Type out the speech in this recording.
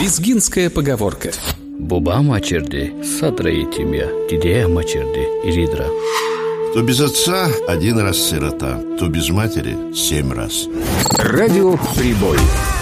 Лезгинская поговорка. Буба мачерди, садраи тебя, дидея мачерди, иридра. Кто без отца – 1 раз сирота, кто без матери – 7 раз. Радио «Прибой».